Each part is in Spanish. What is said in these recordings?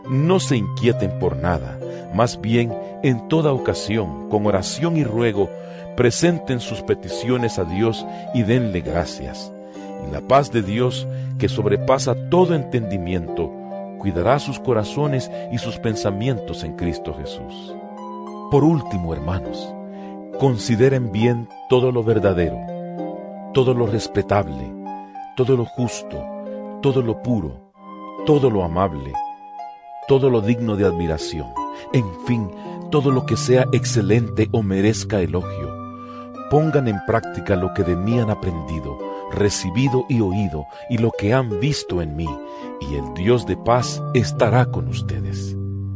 No se inquieten por nada, más bien, en toda ocasión, con oración y ruego, presenten sus peticiones a Dios y denle gracias. Y la paz de Dios, que sobrepasa todo entendimiento, cuidará sus corazones y sus pensamientos en Cristo Jesús. Por último, hermanos, consideren bien todo lo verdadero, todo lo respetable, todo lo justo, todo lo puro, todo lo amable, todo lo digno de admiración, en fin, todo lo que sea excelente o merezca elogio. Pongan en práctica lo que de mí han aprendido, recibido y oído, y lo que han visto en mí, y el Dios de paz estará con ustedes.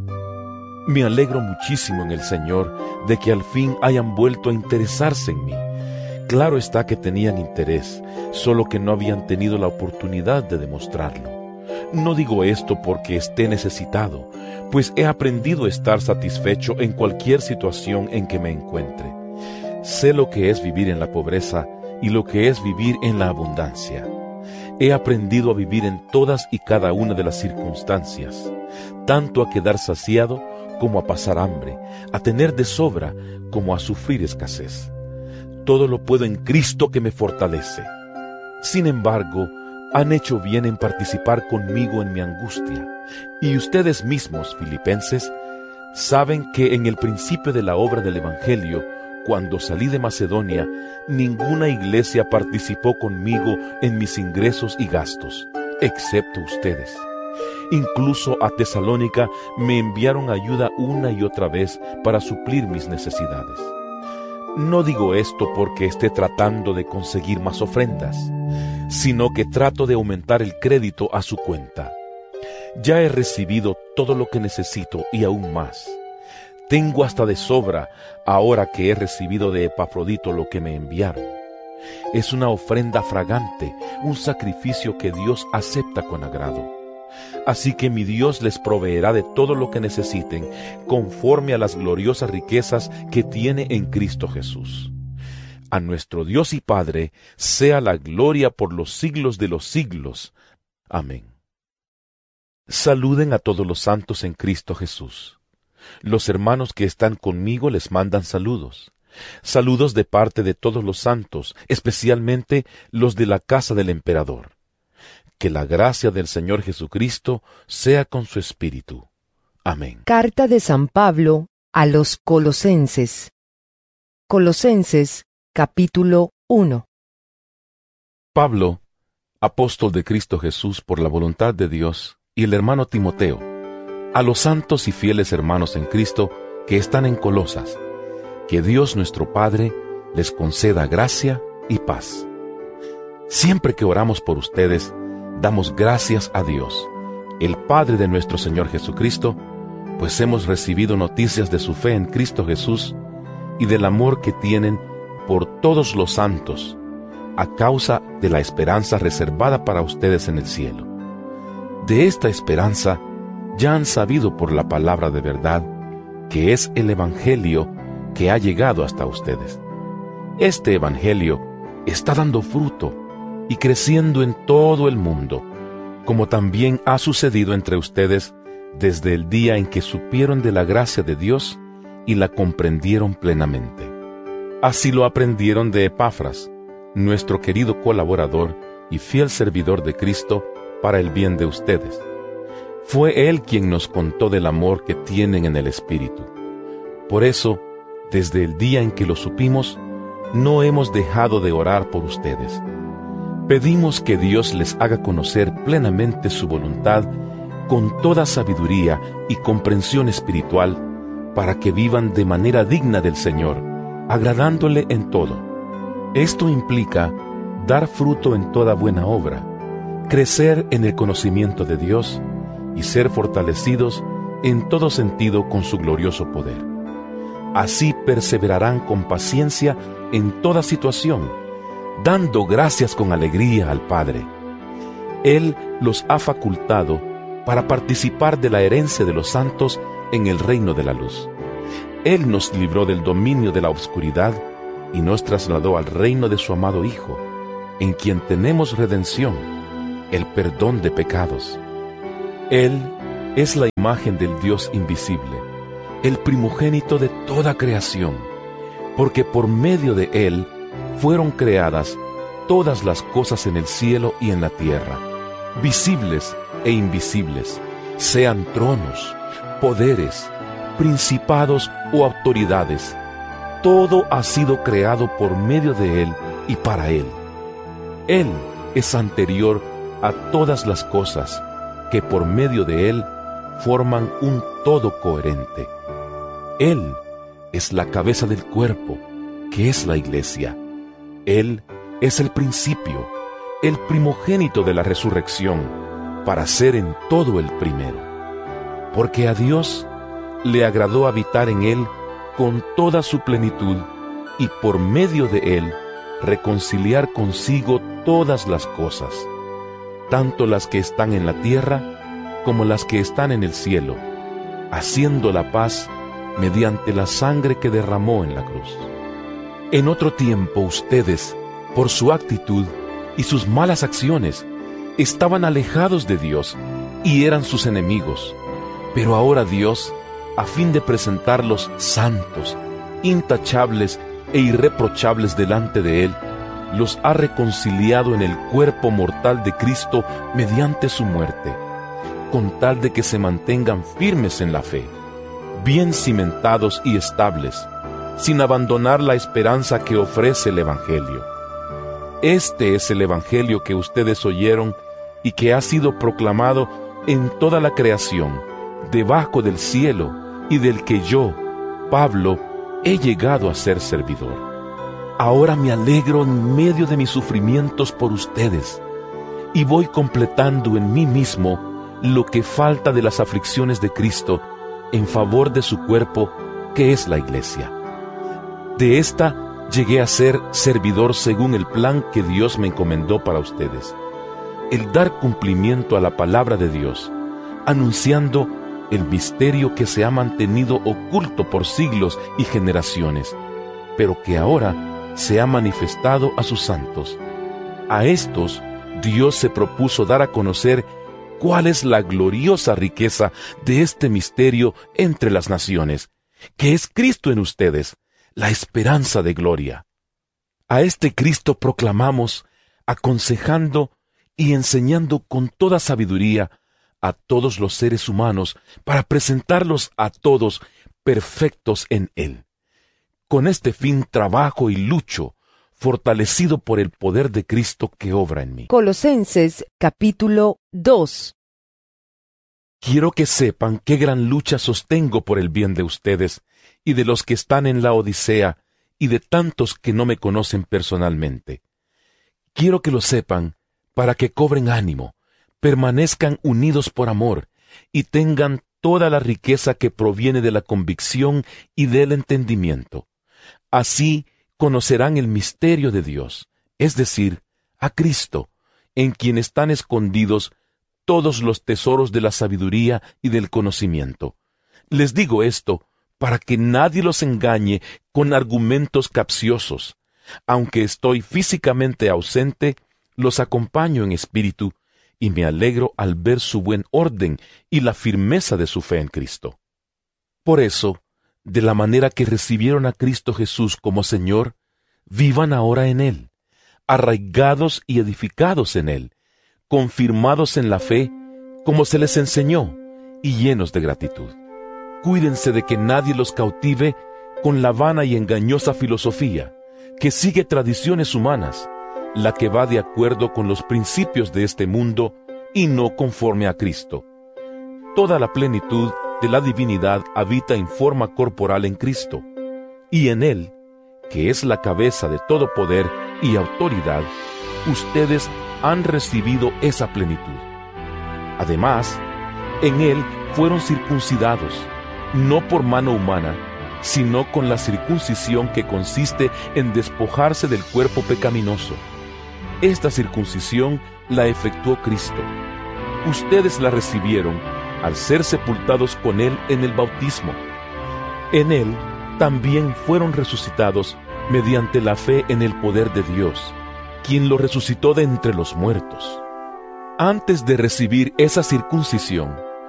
Me alegro muchísimo en el Señor de que al fin hayan vuelto a interesarse en mí. Claro está que tenían interés, solo que no habían tenido la oportunidad de demostrarlo. No digo esto porque esté necesitado, pues he aprendido a estar satisfecho en cualquier situación en que me encuentre. Sé lo que es vivir en la pobreza y lo que es vivir en la abundancia. He aprendido a vivir en todas y cada una de las circunstancias, tanto a quedar saciado como a pasar hambre, a tener de sobra como a sufrir escasez. Todo lo puedo en Cristo que me fortalece. Sin embargo, han hecho bien en participar conmigo en mi angustia. Y ustedes mismos, filipenses, saben que en el principio de la obra del Evangelio, cuando salí de Macedonia, ninguna iglesia participó conmigo en mis ingresos y gastos, excepto ustedes. Incluso a Tesalónica me enviaron ayuda una y otra vez para suplir mis necesidades. No digo esto porque esté tratando de conseguir más ofrendas, sino que trato de aumentar el crédito a su cuenta. Ya he recibido todo lo que necesito y aún más. Tengo hasta de sobra ahora que he recibido de Epafrodito lo que me enviaron. Es una ofrenda fragante, un sacrificio que Dios acepta con agrado. Así que mi Dios les proveerá de todo lo que necesiten, conforme a las gloriosas riquezas que tiene en Cristo Jesús. A nuestro Dios y Padre sea la gloria por los siglos de los siglos. Amén. Saluden a todos los santos en Cristo Jesús. Los hermanos que están conmigo les mandan saludos. Saludos de parte de todos los santos, especialmente los de la casa del emperador. Que la gracia del Señor Jesucristo sea con su espíritu. Amén. Carta de San Pablo a los Colosenses. Colosenses, capítulo 1. Pablo, apóstol de Cristo Jesús por la voluntad de Dios, y el hermano Timoteo, a los santos y fieles hermanos en Cristo que están en Colosas, que Dios nuestro Padre les conceda gracia y paz. Siempre que oramos por ustedes, damos gracias a Dios, el Padre de nuestro Señor Jesucristo, pues hemos recibido noticias de su fe en Cristo Jesús y del amor que tienen por todos los santos, a causa de la esperanza reservada para ustedes en el cielo. De esta esperanza ya han sabido por la palabra de verdad, que es el Evangelio que ha llegado hasta ustedes. Este Evangelio está dando fruto y creciendo en todo el mundo, como también ha sucedido entre ustedes desde el día en que supieron de la gracia de Dios y la comprendieron plenamente. Así lo aprendieron de Epafras, nuestro querido colaborador y fiel servidor de Cristo para el bien de ustedes. Fue él quien nos contó del amor que tienen en el Espíritu. Por eso, desde el día en que lo supimos, no hemos dejado de orar por ustedes. Pedimos que Dios les haga conocer plenamente su voluntad con toda sabiduría y comprensión espiritual, para que vivan de manera digna del Señor, agradándole en todo. Esto implica dar fruto en toda buena obra, crecer en el conocimiento de Dios y ser fortalecidos en todo sentido con su glorioso poder. Así perseverarán con paciencia en toda situación, dando gracias con alegría al Padre. Él los ha facultado para participar de la herencia de los santos en el reino de la luz. Él nos libró del dominio de la oscuridad y nos trasladó al reino de su amado Hijo, en quien tenemos redención, el perdón de pecados. Él es la imagen del Dios invisible, el primogénito de toda creación, porque por medio de Él fueron creadas todas las cosas en el cielo y en la tierra, visibles e invisibles, sean tronos, poderes, principados o autoridades. Todo ha sido creado por medio de Él y para Él. Él es anterior a todas las cosas, que por medio de Él forman un todo coherente. Él es la cabeza del cuerpo, que es la Iglesia. Él es el principio, el primogénito de la resurrección, para ser en todo el primero. Porque a Dios le agradó habitar en Él con toda su plenitud, y por medio de Él reconciliar consigo todas las cosas, tanto las que están en la tierra como las que están en el cielo, haciendo la paz mediante la sangre que derramó en la cruz. En otro tiempo ustedes, por su actitud y sus malas acciones, estaban alejados de Dios y eran sus enemigos, pero ahora Dios, a fin de presentarlos santos, intachables e irreprochables delante de Él, los ha reconciliado en el cuerpo mortal de Cristo mediante su muerte, con tal de que se mantengan firmes en la fe, bien cimentados y estables, sin abandonar la esperanza que ofrece el Evangelio. Este es el Evangelio que ustedes oyeron y que ha sido proclamado en toda la creación, debajo del cielo, y del que yo, Pablo, he llegado a ser servidor. Ahora me alegro en medio de mis sufrimientos por ustedes, y voy completando en mí mismo lo que falta de las aflicciones de Cristo en favor de su cuerpo, que es la Iglesia. De esta llegué a ser servidor según el plan que Dios me encomendó para ustedes, el dar cumplimiento a la palabra de Dios, anunciando el misterio que se ha mantenido oculto por siglos y generaciones, pero que ahora se ha manifestado a sus santos. A estos Dios se propuso dar a conocer cuál es la gloriosa riqueza de este misterio entre las naciones, que es Cristo en ustedes, la esperanza de gloria. A este Cristo proclamamos, aconsejando y enseñando con toda sabiduría a todos los seres humanos, para presentarlos a todos perfectos en Él. Con este fin trabajo y lucho, fortalecido por el poder de Cristo que obra en mí. Colosenses capítulo 2. Quiero que sepan qué gran lucha sostengo por el bien de ustedes y de los que están en la Odisea y de tantos que no me conocen personalmente. Quiero que lo sepan para que cobren ánimo, permanezcan unidos por amor y tengan toda la riqueza que proviene de la convicción y del entendimiento. Así conocerán el misterio de Dios, es decir, a Cristo, en quien están escondidos todos los tesoros de la sabiduría y del conocimiento. Les digo esto para que nadie los engañe con argumentos capciosos. Aunque estoy físicamente ausente, los acompaño en espíritu, y me alegro al ver su buen orden y la firmeza de su fe en Cristo. Por eso, de la manera que recibieron a Cristo Jesús como Señor, vivan ahora en Él, arraigados y edificados en Él, confirmados en la fe, como se les enseñó, y llenos de gratitud. Cuídense de que nadie los cautive con la vana y engañosa filosofía, que sigue tradiciones humanas, la que va de acuerdo con los principios de este mundo y no conforme a Cristo. Toda la plenitud de la divinidad habita en forma corporal en Cristo, y en Él, que es la cabeza de todo poder y autoridad, ustedes han recibido esa plenitud. Además, en Él fueron circuncidados, no por mano humana, sino con la circuncisión que consiste en despojarse del cuerpo pecaminoso. Esta circuncisión la efectuó Cristo. Ustedes la recibieron al ser sepultados con Él en el bautismo. En Él también fueron resucitados mediante la fe en el poder de Dios, quien lo resucitó de entre los muertos. Antes de recibir esa circuncisión,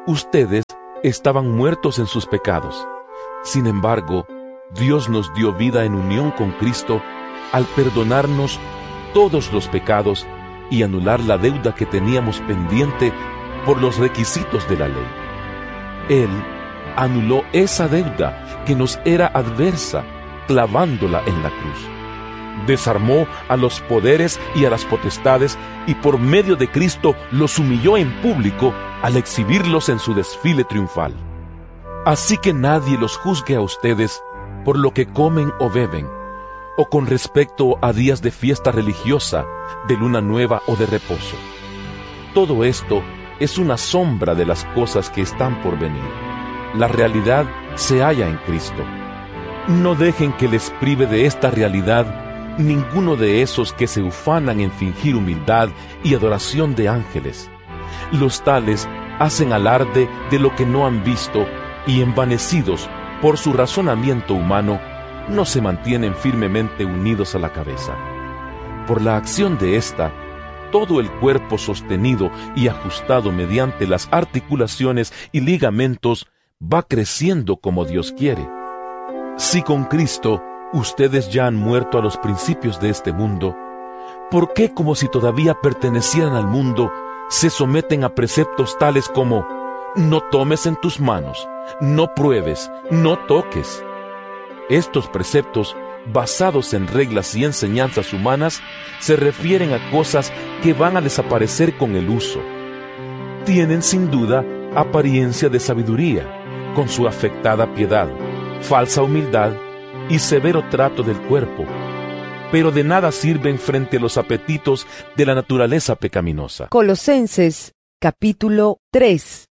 Ustedes estaban muertos en sus pecados. Sin embargo, Dios nos dio vida en unión con Cristo al perdonarnos todos los pecados y anular la deuda que teníamos pendiente por los requisitos de la ley. Él anuló esa deuda que nos era adversa, clavándola en la cruz. Desarmó a los poderes y a las potestades y por medio de Cristo los humilló en público al exhibirlos en su desfile triunfal. Así que nadie los juzgue a ustedes por lo que comen o beben, o con respecto a días de fiesta religiosa, de luna nueva o de reposo. Todo esto es una sombra de las cosas que están por venir. La realidad se halla en Cristo. No dejen que les prive de esta realidad ninguno de esos que se ufanan en fingir humildad y adoración de ángeles. Los tales hacen alarde de lo que no han visto y envanecidos por su razonamiento humano, no se mantienen firmemente unidos a la cabeza. Por la acción de ésta, todo el cuerpo sostenido y ajustado mediante las articulaciones y ligamentos va creciendo como Dios quiere. Si con Cristo ustedes ya han muerto a los principios de este mundo, ¿por qué, como si todavía pertenecieran al mundo, se someten a preceptos tales como no tomes en tus manos, no pruebes, no toques? Estos preceptos, basados en reglas y enseñanzas humanas, se refieren a cosas que van a desaparecer con el uso. Tienen sin duda apariencia de sabiduría, con su afectada piedad, falsa humildad y severo trato del cuerpo, pero de nada sirven frente a los apetitos de la naturaleza pecaminosa. Colosenses, capítulo 3.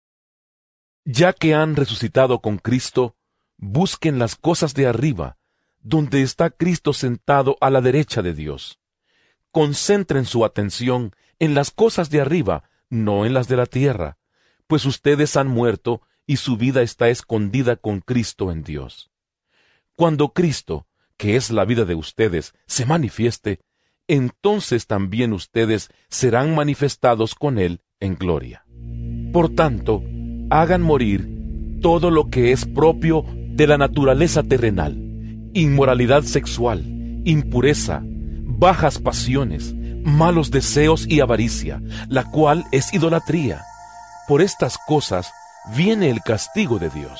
Ya que han resucitado con Cristo, busquen las cosas de arriba, donde está Cristo sentado a la derecha de Dios. Concentren su atención en las cosas de arriba, no en las de la tierra, pues ustedes han muerto y su vida está escondida con Cristo en Dios. Cuando Cristo, que es la vida de ustedes, se manifieste, entonces también ustedes serán manifestados con Él en gloria. Por tanto, hagan morir todo lo que es propio de la naturaleza terrenal: inmoralidad sexual, impureza, bajas pasiones, malos deseos y avaricia, la cual es idolatría. Por estas cosas viene el castigo de Dios.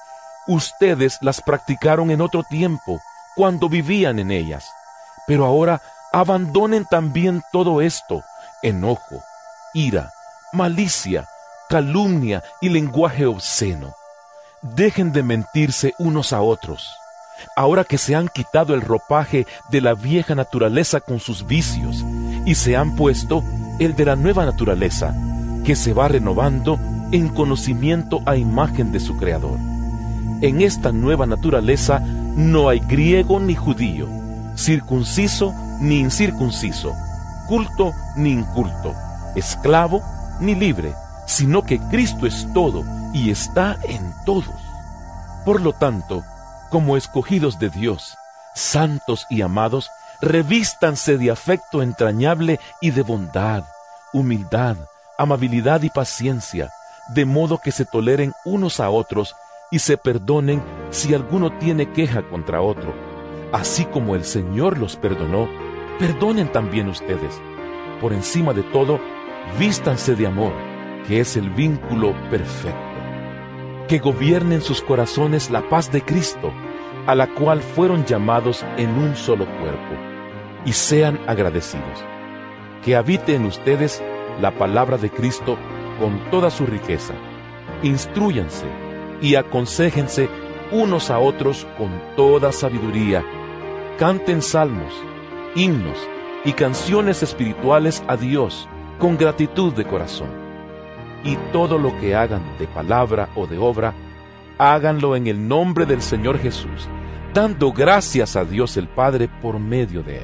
Ustedes las practicaron en otro tiempo, cuando vivían en ellas, pero ahora abandonen también todo esto: enojo, ira, malicia, calumnia y lenguaje obsceno. Dejen de mentirse unos a otros, ahora que se han quitado el ropaje de la vieja naturaleza con sus vicios, y se han puesto el de la nueva naturaleza, que se va renovando en conocimiento a imagen de su Creador. En esta nueva naturaleza no hay griego ni judío, circunciso ni incircunciso, culto ni inculto, esclavo ni libre, sino que Cristo es todo y está en todos. Por lo tanto, como escogidos de Dios, santos y amados, revístanse de afecto entrañable y de bondad, humildad, amabilidad y paciencia, de modo que se toleren unos a otros y se perdonen si alguno tiene queja contra otro. Así como el Señor los perdonó, perdonen también ustedes. Por encima de todo, vístanse de amor, que es el vínculo perfecto. Que gobierne en sus corazones la paz de Cristo, a la cual fueron llamados en un solo cuerpo, y sean agradecidos. Que habite en ustedes la palabra de Cristo con toda su riqueza. Instrúyanse y aconséjense unos a otros con toda sabiduría. Canten salmos, himnos y canciones espirituales a Dios con gratitud de corazón. Y todo lo que hagan de palabra o de obra, háganlo en el nombre del Señor Jesús, dando gracias a Dios el Padre por medio de Él.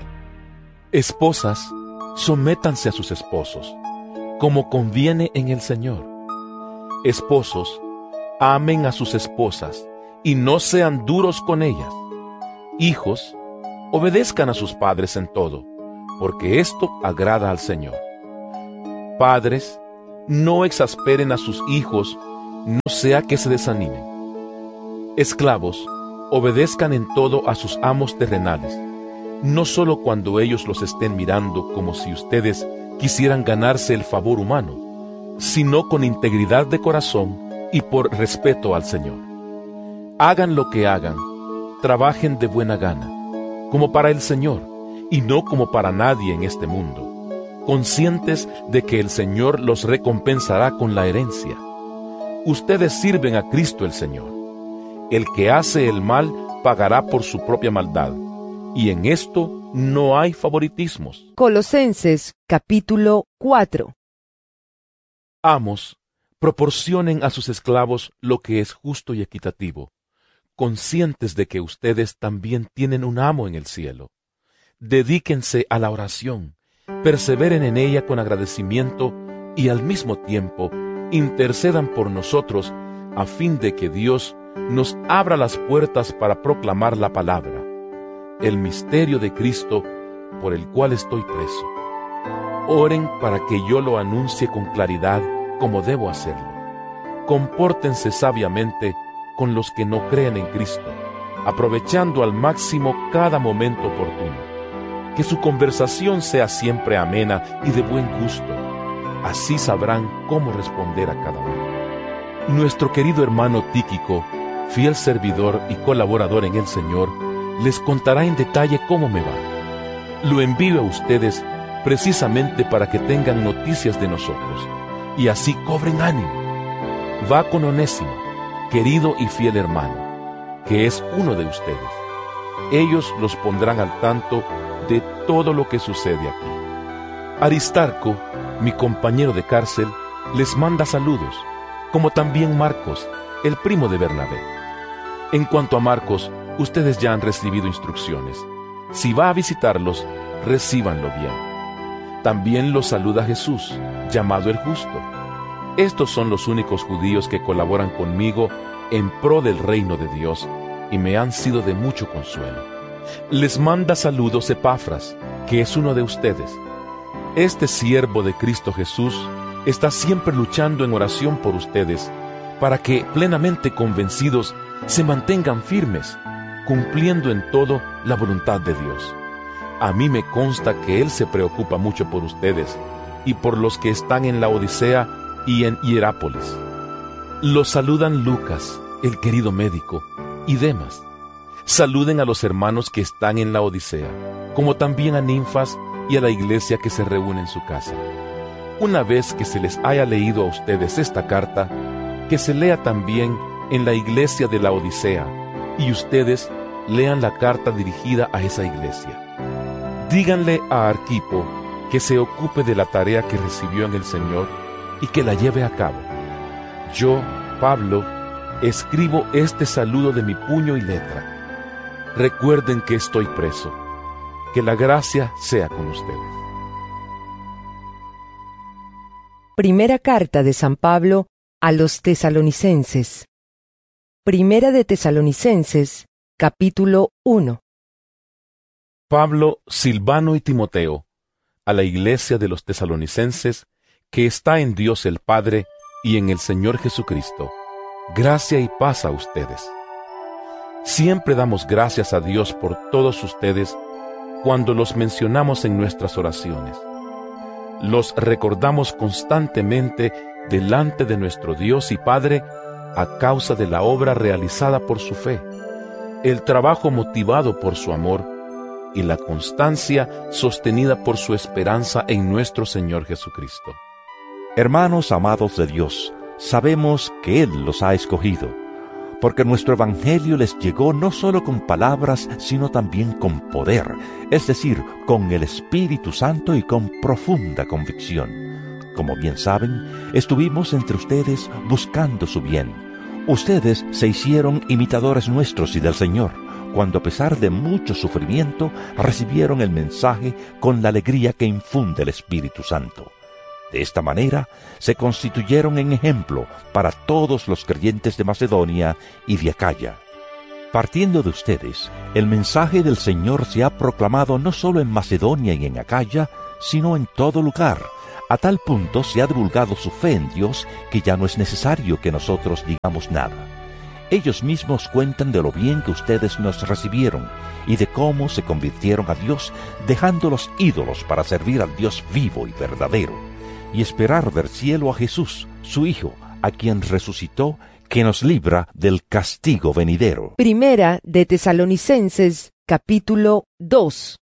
Esposas, sométanse a sus esposos, como conviene en el Señor. Esposos, amen a sus esposas y no sean duros con ellas. Hijos, obedezcan a sus padres en todo, porque esto agrada al Señor. Padres, no exasperen a sus hijos, no sea que se desanimen. Esclavos, obedezcan en todo a sus amos terrenales, no solo cuando ellos los estén mirando como si ustedes quisieran ganarse el favor humano, sino con integridad de corazón y por respeto al Señor. Hagan lo que hagan, trabajen de buena gana, como para el Señor, y no como para nadie en este mundo, conscientes de que el Señor los recompensará con la herencia. Ustedes sirven a Cristo el Señor. El que hace el mal pagará por su propia maldad, y en esto no hay favoritismos. Colosenses capítulo 4. Amos, proporcionen a sus esclavos lo que es justo y equitativo, conscientes de que ustedes también tienen un amo en el cielo. Dedíquense a la oración, perseveren en ella con agradecimiento y al mismo tiempo intercedan por nosotros a fin de que Dios nos abra las puertas para proclamar la palabra, el misterio de Cristo por el cual estoy preso. Oren para que yo lo anuncie con claridad como debo hacerlo. Compórtense sabiamente con los que no creen en Cristo, aprovechando al máximo cada momento oportuno. Que su conversación sea siempre amena y de buen gusto. Así sabrán cómo responder a cada uno. Nuestro querido hermano Tíquico, fiel servidor y colaborador en el Señor, les contará en detalle cómo me va. Lo envío a ustedes precisamente para que tengan noticias de nosotros, y así cobren ánimo. Va con Onésimo, querido y fiel hermano, que es uno de ustedes. Ellos los pondrán al tanto de todo lo que sucede aquí. Aristarco, mi compañero de cárcel, les manda saludos, como también Marcos, el primo de Bernabé. En cuanto a Marcos, ustedes ya han recibido instrucciones. Si va a visitarlos, recíbanlo bien. También los saluda Jesús, llamado el Justo. Estos son los únicos judíos que colaboran conmigo en pro del reino de Dios y me han sido de mucho consuelo. Les manda saludos Epafras, que es uno de ustedes. Este siervo de Cristo Jesús está siempre luchando en oración por ustedes, para que, plenamente convencidos, se mantengan firmes, cumpliendo en todo la voluntad de Dios. A mí me consta que Él se preocupa mucho por ustedes y por los que están en la Odisea y en Hierápolis. Los saludan Lucas, el querido médico, y Demas. Saluden a los hermanos que están en la Odisea, como también a Ninfas y a la iglesia que se reúne en su casa. Una vez que se les haya leído a ustedes esta carta, que se lea también en la iglesia de la Odisea, y ustedes lean la carta dirigida a esa iglesia. Díganle a Arquipo que se ocupe de la tarea que recibió en el Señor y que la lleve a cabo. Yo, Pablo, escribo este saludo de mi puño y letra. Recuerden que estoy preso. Que la gracia sea con ustedes. Primera carta de San Pablo a los tesalonicenses. Primera de Tesalonicenses, capítulo 1. Pablo, Silvano y Timoteo, a la iglesia de los tesalonicenses, que está en Dios el Padre y en el Señor Jesucristo. Gracia y paz a ustedes. Siempre damos gracias a Dios por todos ustedes cuando los mencionamos en nuestras oraciones. Los recordamos constantemente delante de nuestro Dios y Padre a causa de la obra realizada por su fe, el trabajo motivado por su amor y la constancia sostenida por su esperanza en nuestro Señor Jesucristo. Hermanos amados de Dios, sabemos que Él los ha escogido, porque nuestro evangelio les llegó no solo con palabras, sino también con poder, es decir, con el Espíritu Santo y con profunda convicción. Como bien saben, estuvimos entre ustedes buscando su bien. Ustedes se hicieron imitadores nuestros y del Señor, cuando a pesar de mucho sufrimiento, recibieron el mensaje con la alegría que infunde el Espíritu Santo. De esta manera, se constituyeron en ejemplo para todos los creyentes de Macedonia y de Acaya. Partiendo de ustedes, el mensaje del Señor se ha proclamado no solo en Macedonia y en Acaya, sino en todo lugar, A tal punto se ha divulgado su fe en Dios que ya no es necesario que nosotros digamos nada. Ellos mismos cuentan de lo bien que ustedes nos recibieron y de cómo se convirtieron a Dios dejando los ídolos para servir al Dios vivo y verdadero y esperar del cielo a Jesús, su Hijo, a quien resucitó, que nos libra del castigo venidero. Primera de Tesalonicenses, capítulo 2.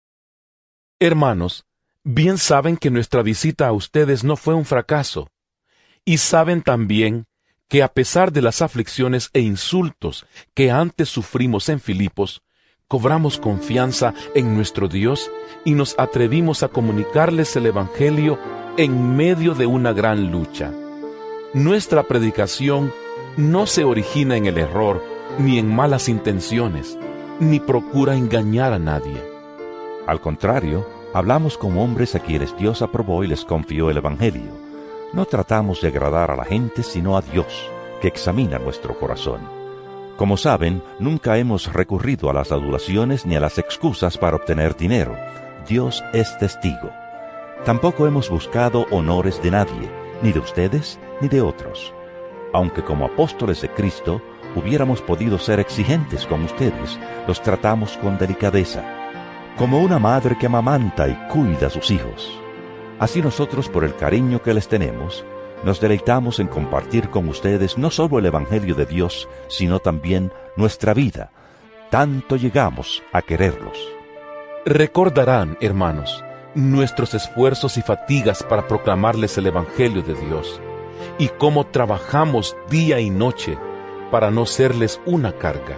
Hermanos, bien saben que nuestra visita a ustedes no fue un fracaso, y saben también que a pesar de las aflicciones e insultos que antes sufrimos en Filipos, cobramos confianza en nuestro Dios y nos atrevimos a comunicarles el Evangelio en medio de una gran lucha. Nuestra predicación no se origina en el error, ni en malas intenciones, ni procura engañar a nadie. Al contrario, hablamos como hombres a quienes Dios aprobó y les confió el Evangelio. No tratamos de agradar a la gente, sino a Dios, que examina nuestro corazón. Como saben, nunca hemos recurrido a las adulaciones ni a las excusas para obtener dinero. Dios es testigo. Tampoco hemos buscado honores de nadie, ni de ustedes, ni de otros. Aunque como apóstoles de Cristo hubiéramos podido ser exigentes con ustedes, los tratamos con delicadeza, como una madre que amamanta y cuida a sus hijos. Así nosotros, por el cariño que les tenemos, nos deleitamos en compartir con ustedes no solo el Evangelio de Dios, sino también nuestra vida. Tanto llegamos a quererlos. Recordarán, hermanos, nuestros esfuerzos y fatigas para proclamarles el Evangelio de Dios, y cómo trabajamos día y noche para no serles una carga.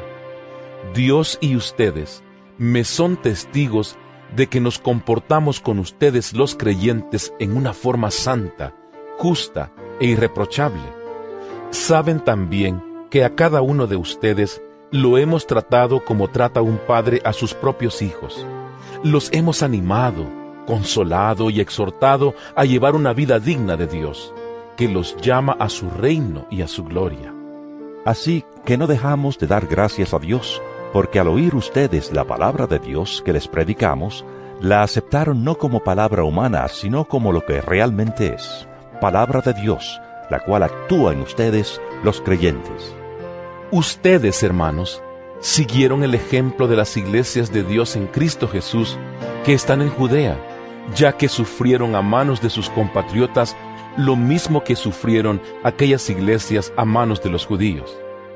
Dios y ustedes me son testigos de que nos comportamos con ustedes los creyentes en una forma santa, justa e irreprochable. Saben también que a cada uno de ustedes lo hemos tratado como trata un padre a sus propios hijos. Los hemos animado, consolado y exhortado a llevar una vida digna de Dios, que los llama a su reino y a su gloria. Así que no dejamos de dar gracias a Dios, porque al oír ustedes la palabra de Dios que les predicamos, la aceptaron no como palabra humana, sino como lo que realmente es, palabra de Dios, la cual actúa en ustedes, los creyentes. Ustedes, hermanos, siguieron el ejemplo de las iglesias de Dios en Cristo Jesús, que están en Judea, ya que sufrieron a manos de sus compatriotas lo mismo que sufrieron aquellas iglesias a manos de los judíos.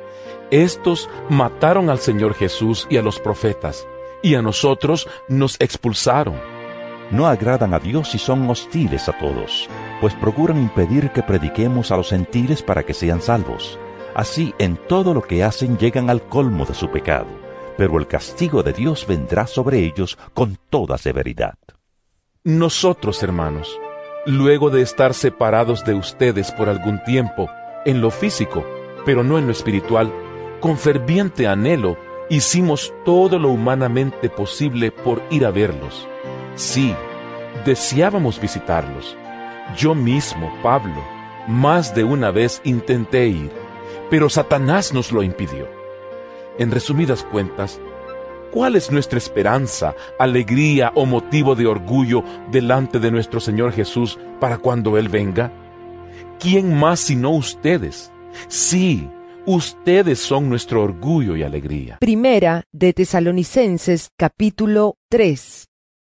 Estos mataron al Señor Jesús y a los profetas, y a nosotros nos expulsaron. No agradan a Dios y son hostiles a todos, pues procuran impedir que prediquemos a los gentiles para que sean salvos. Así, en todo lo que hacen llegan al colmo de su pecado, pero el castigo de Dios vendrá sobre ellos con toda severidad. Nosotros, hermanos, luego de estar separados de ustedes por algún tiempo, en lo físico, pero no en lo espiritual, con ferviente anhelo, hicimos todo lo humanamente posible por ir a verlos. Sí, deseábamos visitarlos. Yo mismo, Pablo, más de una vez intenté ir, pero Satanás nos lo impidió. En resumidas cuentas, ¿cuál es nuestra esperanza, alegría o motivo de orgullo delante de nuestro Señor Jesús para cuando Él venga? ¿Quién más sino ustedes? Sí, ustedes son nuestro orgullo y alegría. Primera de Tesalonicenses, capítulo 3.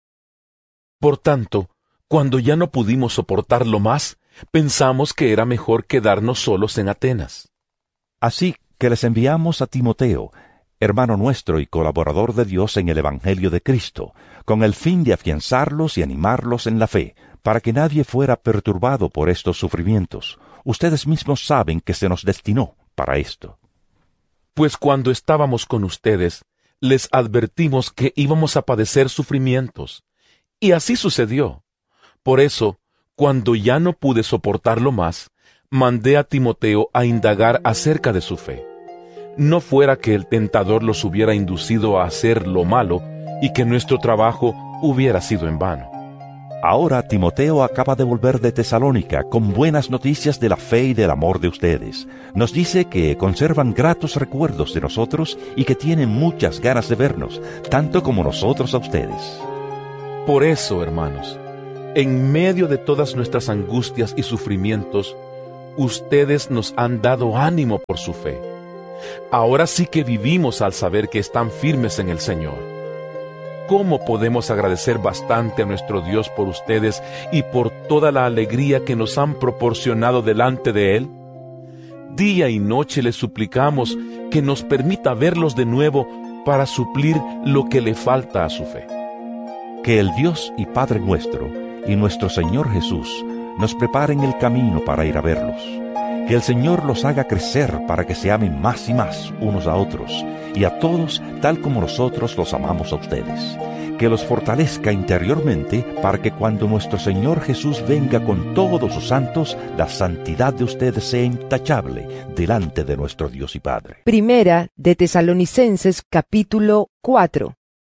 Por tanto, cuando ya no pudimos soportarlo más, pensamos que era mejor quedarnos solos en Atenas. Así que les enviamos a Timoteo, hermano nuestro y colaborador de Dios en el Evangelio de Cristo, con el fin de afianzarlos y animarlos en la fe, para que nadie fuera perturbado por estos sufrimientos. Ustedes mismos saben que se nos destinó para esto. Pues cuando estábamos con ustedes, les advertimos que íbamos a padecer sufrimientos, y así sucedió. Por eso, cuando ya no pude soportarlo más, mandé a Timoteo a indagar acerca de su fe. No fuera que el tentador los hubiera inducido a hacer lo malo y que nuestro trabajo hubiera sido en vano. Ahora Timoteo acaba de volver de Tesalónica con buenas noticias de la fe y del amor de ustedes. Nos dice que conservan gratos recuerdos de nosotros y que tienen muchas ganas de vernos, tanto como nosotros a ustedes. Por eso, hermanos, En medio de todas nuestras angustias y sufrimientos, ustedes nos han dado ánimo por su fe. Ahora sí que vivimos al saber que están firmes en el Señor. ¿Cómo podemos agradecer bastante a nuestro Dios por ustedes y por toda la alegría que nos han proporcionado delante de Él? Día y noche le suplicamos que nos permita verlos de nuevo para suplir lo que le falta a su fe. Que el Dios y Padre nuestro y nuestro Señor Jesús nos preparen el camino para ir a verlos. Que el Señor los haga crecer para que se amen más y más unos a otros y a todos tal como nosotros los amamos a ustedes. Que los fortalezca interiormente para que cuando nuestro Señor Jesús venga con todos sus santos, la santidad de ustedes sea intachable delante de nuestro Dios y Padre. Primera de Tesalonicenses capítulo 4.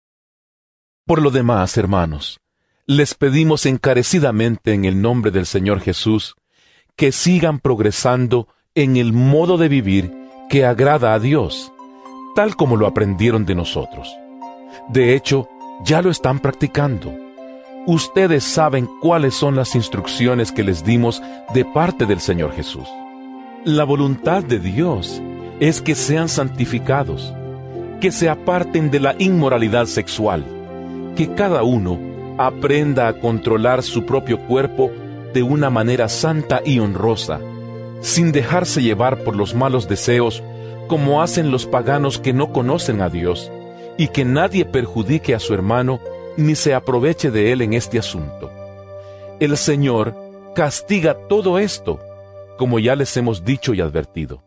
Por lo demás, hermanos, les pedimos encarecidamente en el nombre del Señor Jesús que sigan progresando en el modo de vivir que agrada a Dios, tal como lo aprendieron de nosotros. De hecho, ya lo están practicando. Ustedes saben cuáles son las instrucciones que les dimos de parte del Señor Jesús. La voluntad de Dios es que sean santificados, que se aparten de la inmoralidad sexual, que cada uno aprenda a controlar su propio cuerpo de una manera santa y honrosa, sin dejarse llevar por los malos deseos como hacen los paganos que no conocen a Dios, y que nadie perjudique a su hermano ni se aproveche de él en este asunto. El Señor castiga todo esto, como ya les hemos dicho y advertido.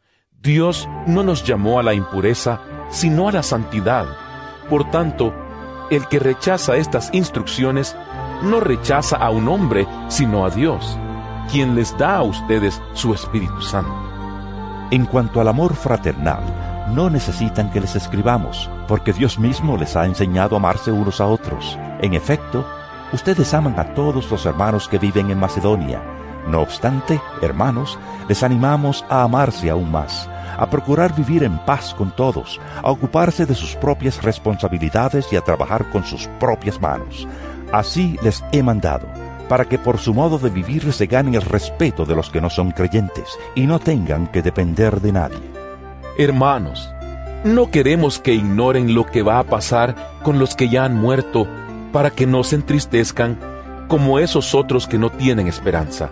Dios no nos llamó a la impureza, sino a la santidad. Por tanto, el que rechaza estas instrucciones no rechaza a un hombre, sino a Dios, quien les da a ustedes su Espíritu Santo. En cuanto al amor fraternal, no necesitan que les escribamos, porque Dios mismo les ha enseñado a amarse unos a otros. En efecto, ustedes aman a todos los hermanos que viven en Macedonia. No obstante, hermanos, les animamos a amarse aún más, a procurar vivir en paz con todos, a ocuparse de sus propias responsabilidades y a trabajar con sus propias manos. Así les he mandado, para que por su modo de vivir se ganen el respeto de los que no son creyentes y no tengan que depender de nadie. Hermanos, no queremos que ignoren lo que va a pasar con los que ya han muerto, para que no se entristezcan como esos otros que no tienen esperanza.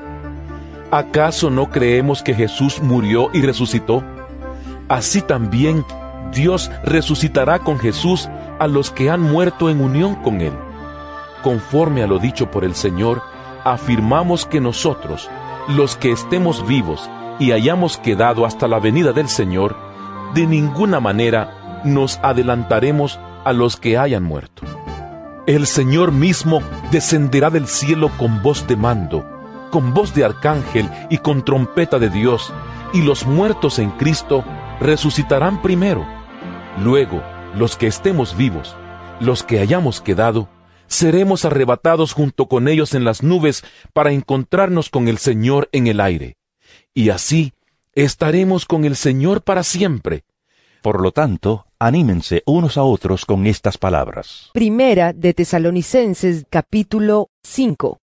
¿Acaso no creemos que Jesús murió y resucitó? Así también Dios resucitará con Jesús a los que han muerto en unión con Él. Conforme a lo dicho por el Señor, afirmamos que nosotros, los que estemos vivos y hayamos quedado hasta la venida del Señor, de ninguna manera nos adelantaremos a los que hayan muerto. El Señor mismo descenderá del cielo con voz de mando, con voz de arcángel y con trompeta de Dios, y los muertos en Cristo resucitarán primero. Luego, los que estemos vivos, los que hayamos quedado, seremos arrebatados junto con ellos en las nubes para encontrarnos con el Señor en el aire. Y así estaremos con el Señor para siempre. Por lo tanto, anímense unos a otros con estas palabras. Primera de Tesalonicenses capítulo 5.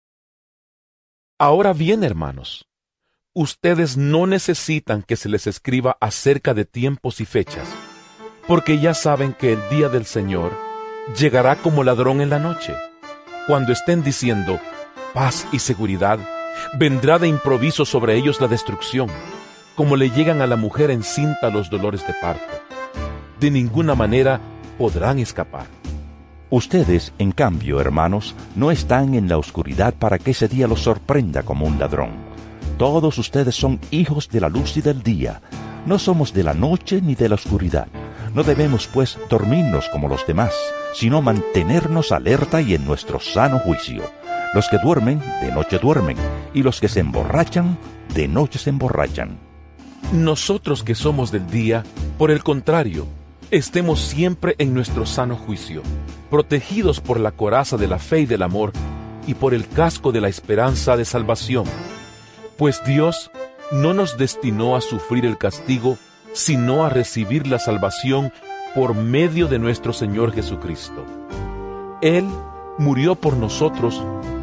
Ahora bien, hermanos, ustedes no necesitan que se les escriba acerca de tiempos y fechas, porque ya saben que el día del Señor llegará como ladrón en la noche. Cuando estén diciendo paz y seguridad, vendrá de improviso sobre ellos la destrucción, como le llegan a la mujer encinta los dolores de parto. De ninguna manera podrán escapar. Ustedes, en cambio, hermanos, no están en la oscuridad para que ese día los sorprenda como un ladrón. Todos ustedes son hijos de la luz y del día. No somos de la noche ni de la oscuridad. No debemos, pues, dormirnos como los demás, sino mantenernos alerta y en nuestro sano juicio. Los que duermen, de noche duermen, y los que se emborrachan, de noche se emborrachan. Nosotros que somos del día, por el contrario, estemos siempre en nuestro sano juicio, protegidos por la coraza de la fe y del amor, y por el casco de la esperanza de salvación. Pues Dios no nos destinó a sufrir el castigo, sino a recibir la salvación por medio de nuestro Señor Jesucristo. Él murió por nosotros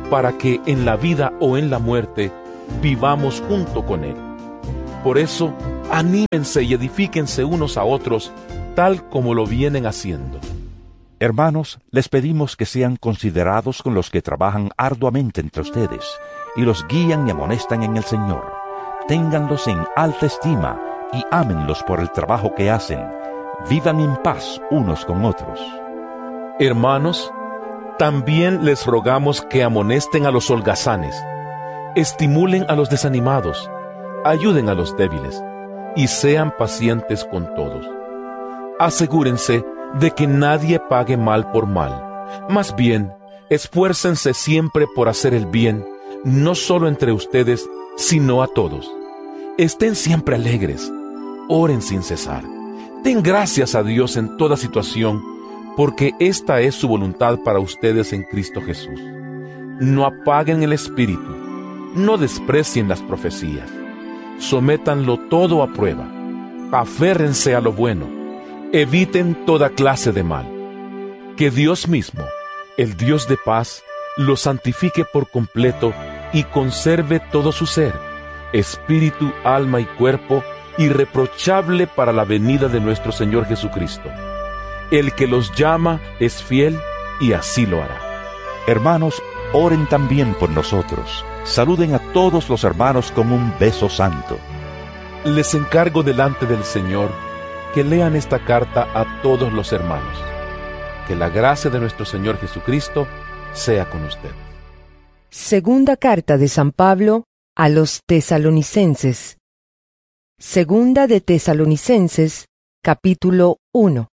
para que en la vida o en la muerte vivamos junto con Él. Por eso, anímense y edifíquense unos a otros, tal como lo vienen haciendo. Hermanos, les pedimos que sean considerados con los que trabajan arduamente entre ustedes, y los guían y amonestan en el Señor. Ténganlos en alta estima y ámenlos por el trabajo que hacen. Vivan en paz unos con otros. Hermanos, también les rogamos que amonesten a los holgazanes, estimulen a los desanimados, ayuden a los débiles y sean pacientes con todos. Asegúrense de que nadie pague mal por mal. Más bien, esfuércense siempre por hacer el bien, no solo entre ustedes, sino a todos. Estén siempre alegres, oren sin cesar. Den gracias a Dios en toda situación, porque esta es su voluntad para ustedes en Cristo Jesús. No apaguen el espíritu, no desprecien las profecías. Sométanlo todo a prueba. Aférrense a lo bueno. Eviten toda clase de mal. Que Dios mismo, el Dios de paz, los santifique por completo y conserve todo su ser, espíritu, alma y cuerpo, irreprochable para la venida de nuestro Señor Jesucristo. El que los llama es fiel y así lo hará. Hermanos, oren también por nosotros. Saluden a todos los hermanos con un beso santo. Les encargo delante del Señor que lean esta carta a todos los hermanos. Que la gracia de nuestro Señor Jesucristo sea con ustedes. Segunda carta de San Pablo a los Tesalonicenses. Segunda de Tesalonicenses, capítulo 1.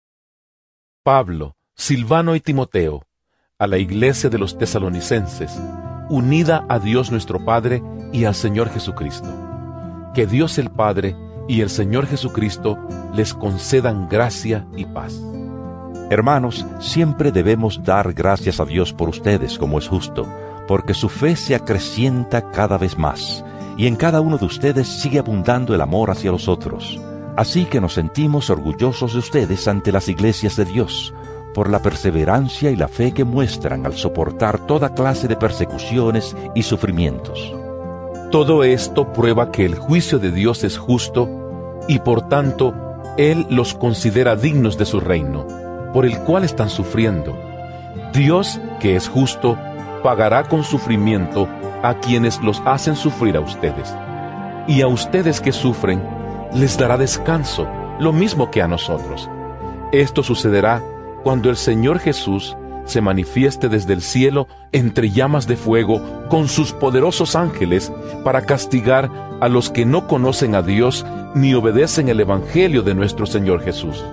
Pablo, Silvano y Timoteo, a la iglesia de los Tesalonicenses, unida a Dios nuestro Padre y al Señor Jesucristo. Que Dios el Padre y el Señor Jesucristo les concedan gracia y paz. Hermanos, siempre debemos dar gracias a Dios por ustedes, como es justo, porque su fe se acrecienta cada vez más, y en cada uno de ustedes sigue abundando el amor hacia los otros. Así que nos sentimos orgullosos de ustedes ante las iglesias de Dios, por la perseverancia y la fe que muestran al soportar toda clase de persecuciones y sufrimientos. Todo esto prueba que el juicio de Dios es justo, y por tanto, Él los considera dignos de su reino, por el cual están sufriendo. Dios, que es justo, pagará con sufrimiento a quienes los hacen sufrir a ustedes. Y a ustedes que sufren, les dará descanso, lo mismo que a nosotros. Esto sucederá cuando el Señor Jesús se manifieste desde el cielo entre llamas de fuego con sus poderosos ángeles para castigar a los que no conocen a Dios ni obedecen el Evangelio de nuestro Señor Jesús.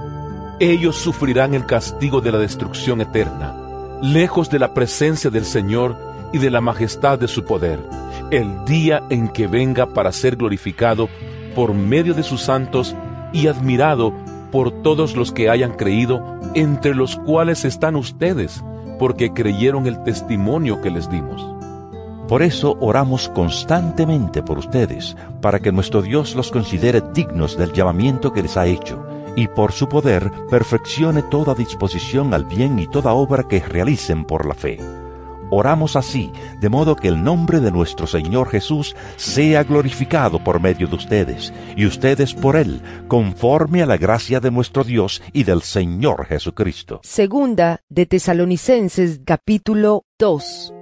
Ellos sufrirán el castigo de la destrucción eterna, lejos de la presencia del Señor y de la majestad de su poder, el día en que venga para ser glorificado por medio de sus santos y admirado por todos los que hayan creído, entre los cuales están ustedes, porque creyeron el testimonio que les dimos. Por eso oramos constantemente por ustedes, para que nuestro Dios los considere dignos del llamamiento que les ha hecho, y por su poder perfeccione toda disposición al bien y toda obra que realicen por la fe. Oramos así, de modo que el nombre de nuestro Señor Jesús sea glorificado por medio de ustedes, y ustedes por Él, conforme a la gracia de nuestro Dios y del Señor Jesucristo. Segunda de Tesalonicenses, capítulo 2.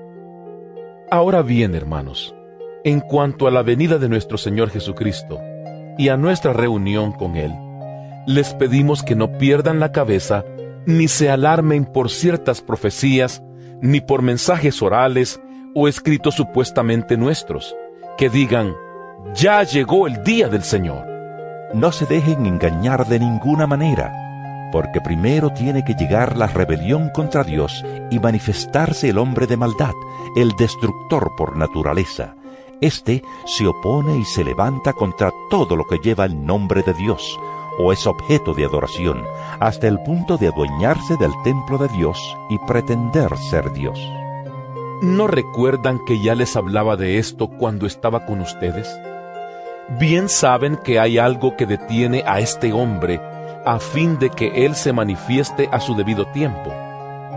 Ahora bien, hermanos, en cuanto a la venida de nuestro Señor Jesucristo y a nuestra reunión con Él, les pedimos que no pierdan la cabeza, ni se alarmen por ciertas profecías, ni por mensajes orales o escritos supuestamente nuestros, que digan, ya llegó el día del Señor. No se dejen engañar de ninguna manera, porque primero tiene que llegar la rebelión contra Dios y manifestarse el hombre de maldad, el destructor por naturaleza. Este se opone y se levanta contra todo lo que lleva el nombre de Dios, o es objeto de adoración, hasta el punto de adueñarse del templo de Dios y pretender ser Dios. ¿No recuerdan que ya les hablaba de esto cuando estaba con ustedes? Bien saben que hay algo que detiene a este hombre a fin de que él se manifieste a su debido tiempo.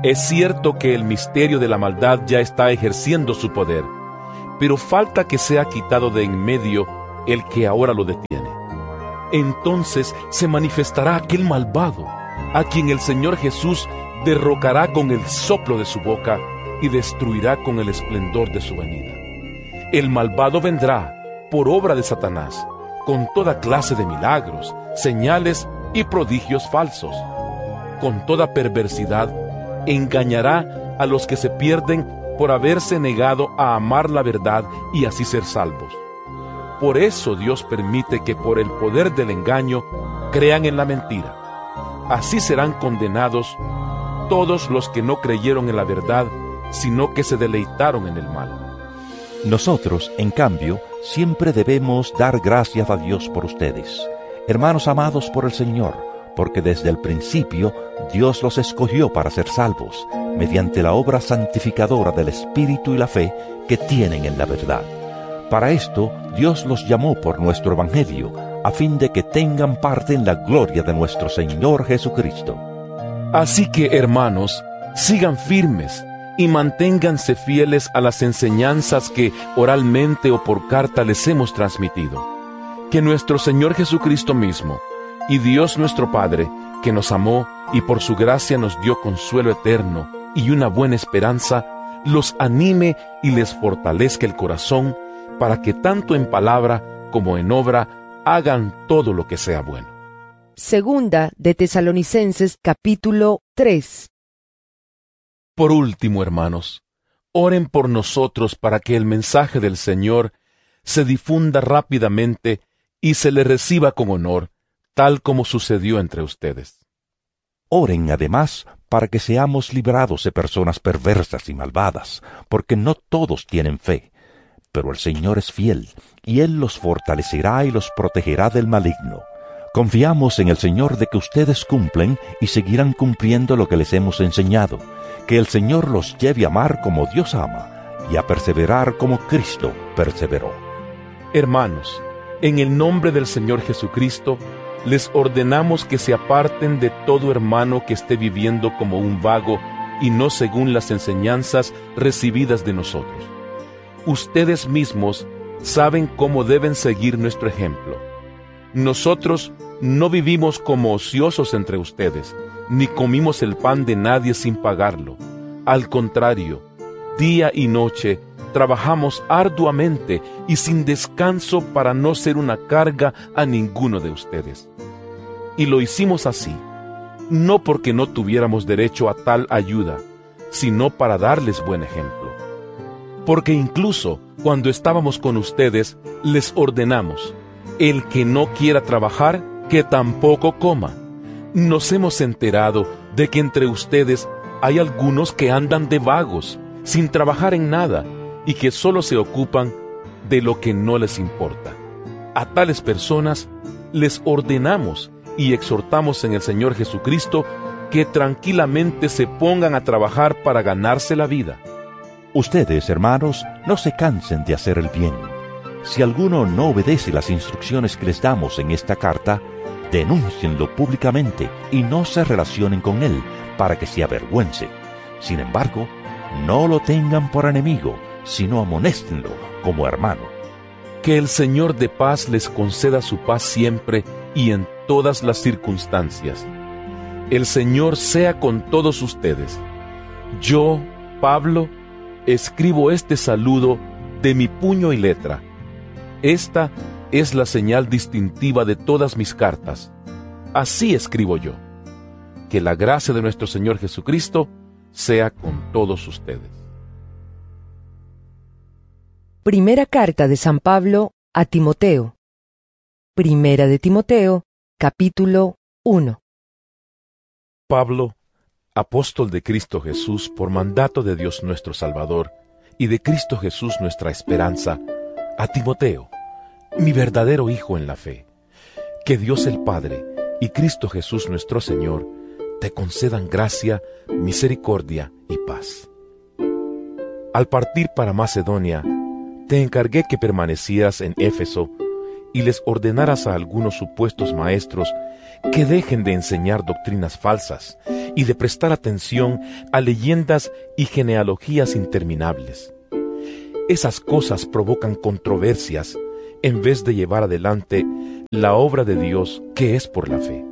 Es cierto que el misterio de la maldad ya está ejerciendo su poder, pero falta que sea quitado de en medio el que ahora lo detiene. Entonces se manifestará aquel malvado, a quien el Señor Jesús derrocará con el soplo de su boca y destruirá con el esplendor de su venida. El malvado vendrá por obra de Satanás, con toda clase de milagros, señales y prodigios falsos. Con toda perversidad engañará a los que se pierden por haberse negado a amar la verdad y así ser salvos. Por eso Dios permite que por el poder del engaño crean en la mentira. Así serán condenados todos los que no creyeron en la verdad, sino que se deleitaron en el mal. Nosotros, en cambio, siempre debemos dar gracias a Dios por ustedes, hermanos amados por el Señor, porque desde el principio Dios los escogió para ser salvos, mediante la obra santificadora del Espíritu y la fe que tienen en la verdad. Para esto, Dios los llamó por nuestro Evangelio, a fin de que tengan parte en la gloria de nuestro Señor Jesucristo. Así que, hermanos, sigan firmes y manténganse fieles a las enseñanzas que oralmente o por carta les hemos transmitido. Que nuestro Señor Jesucristo mismo y Dios nuestro Padre, que nos amó y por su gracia nos dio consuelo eterno y una buena esperanza, los anime y les fortalezca el corazón para que tanto en palabra como en obra hagan todo lo que sea bueno. Segunda de Tesalonicenses capítulo 3. Por último, hermanos, oren por nosotros para que el mensaje del Señor se difunda rápidamente y se le reciba con honor, tal como sucedió entre ustedes. Oren además para que seamos librados de personas perversas y malvadas, porque no todos tienen fe. Pero el Señor es fiel, y Él los fortalecerá y los protegerá del maligno. Confiamos en el Señor de que ustedes cumplen y seguirán cumpliendo lo que les hemos enseñado, que el Señor los lleve a amar como Dios ama, y a perseverar como Cristo perseveró. Hermanos, en el nombre del Señor Jesucristo, les ordenamos que se aparten de todo hermano que esté viviendo como un vago y no según las enseñanzas recibidas de nosotros. Ustedes mismos saben cómo deben seguir nuestro ejemplo. Nosotros no vivimos como ociosos entre ustedes, ni comimos el pan de nadie sin pagarlo. Al contrario, día y noche trabajamos arduamente y sin descanso para no ser una carga a ninguno de ustedes. Y lo hicimos así, no porque no tuviéramos derecho a tal ayuda, sino para darles buen ejemplo. Porque incluso cuando estábamos con ustedes, les ordenamos: el que no quiera trabajar, que tampoco coma. Nos hemos enterado de que entre ustedes hay algunos que andan de vagos, sin trabajar en nada, y que solo se ocupan de lo que no les importa. A tales personas les ordenamos y exhortamos en el Señor Jesucristo que tranquilamente se pongan a trabajar para ganarse la vida. Ustedes, hermanos, no se cansen de hacer el bien. Si alguno no obedece las instrucciones que les damos en esta carta, denúncienlo públicamente y no se relacionen con él para que se avergüence. Sin embargo, no lo tengan por enemigo, sino amonéstenlo como hermano. Que el Señor de paz les conceda su paz siempre y en todas las circunstancias. El Señor sea con todos ustedes. Yo, Pablo, escribo este saludo de mi puño y letra. Esta es la señal distintiva de todas mis cartas. Así escribo yo. Que la gracia de nuestro Señor Jesucristo sea con todos ustedes. Primera carta de San Pablo a Timoteo. Primera de Timoteo, capítulo 1. Pablo, apóstol de Cristo Jesús por mandato de Dios nuestro Salvador y de Cristo Jesús nuestra esperanza, a Timoteo, mi verdadero hijo en la fe. Que Dios el Padre y Cristo Jesús nuestro Señor te concedan gracia, misericordia y paz. Al partir para Macedonia, te encargué que permanecieras en Éfeso y les ordenaras a algunos supuestos maestros que dejen de enseñar doctrinas falsas y de prestar atención a leyendas y genealogías interminables. Esas cosas provocan controversias en vez de llevar adelante la obra de Dios que es por la fe.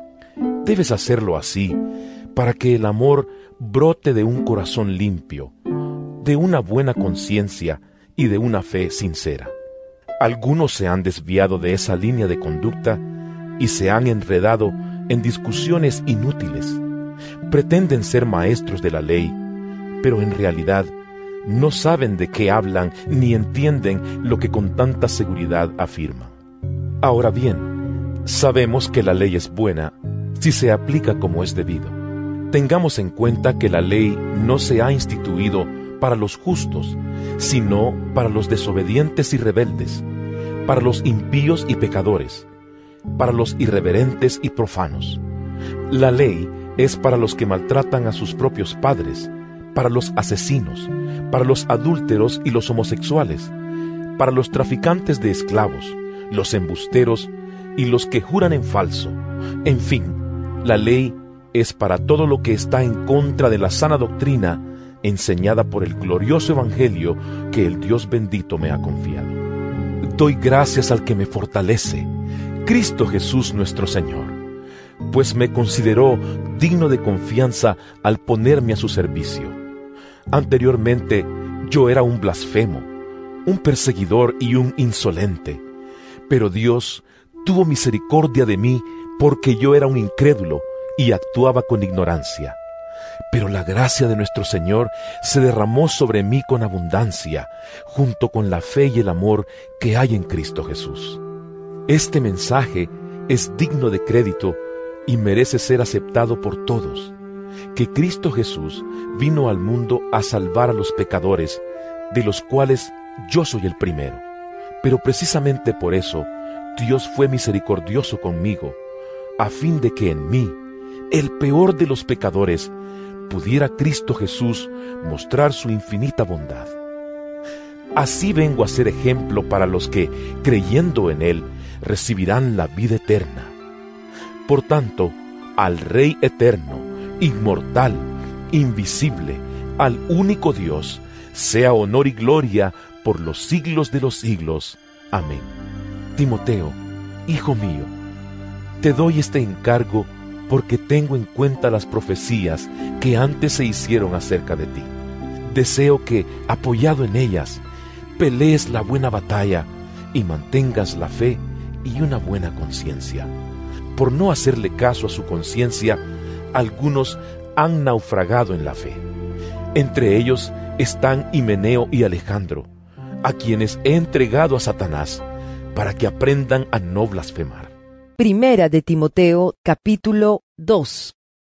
Debes hacerlo así para que el amor brote de un corazón limpio, de una buena conciencia y de una fe sincera. Algunos se han desviado de esa línea de conducta y se han enredado en discusiones inútiles. Pretenden ser maestros de la ley, pero en realidad no saben de qué hablan ni entienden lo que con tanta seguridad afirman. Ahora bien, sabemos que la ley es buena si se aplica como es debido. Tengamos en cuenta que la ley no se ha instituido para los justos, sino para los desobedientes y rebeldes, para los impíos y pecadores, para los irreverentes y profanos. La ley es para los que maltratan a sus propios padres, para los asesinos, para los adúlteros y los homosexuales, para los traficantes de esclavos, los embusteros y los que juran en falso. En fin, la ley es para todo lo que está en contra de la sana doctrina enseñada por el glorioso Evangelio que el Dios bendito me ha confiado. Doy gracias al que me fortalece, Cristo Jesús nuestro Señor, pues me consideró digno de confianza al ponerme a su servicio. Anteriormente yo era un blasfemo, un perseguidor y un insolente, pero Dios tuvo misericordia de mí porque yo era un incrédulo y actuaba con ignorancia. Pero la gracia de nuestro Señor se derramó sobre mí con abundancia, junto con la fe y el amor que hay en Cristo Jesús. Este mensaje es digno de crédito y merece ser aceptado por todos, que Cristo Jesús vino al mundo a salvar a los pecadores, de los cuales yo soy el primero. Pero precisamente por eso, Dios fue misericordioso conmigo, a fin de que en mí, el peor de los pecadores, pudiera Cristo Jesús mostrar su infinita bondad. Así vengo a ser ejemplo para los que, creyendo en Él, recibirán la vida eterna. Por tanto, al Rey eterno, inmortal, invisible, al único Dios, sea honor y gloria por los siglos de los siglos. Amén. Timoteo, hijo mío, te doy este encargo porque tengo en cuenta las profecías que antes se hicieron acerca de ti. Deseo que, apoyado en ellas, pelees la buena batalla y mantengas la fe y una buena conciencia. Por no hacerle caso a su conciencia, algunos han naufragado en la fe. Entre ellos están Himeneo y Alejandro, a quienes he entregado a Satanás, para que aprendan a no blasfemar. Primera de Timoteo, capítulo 2.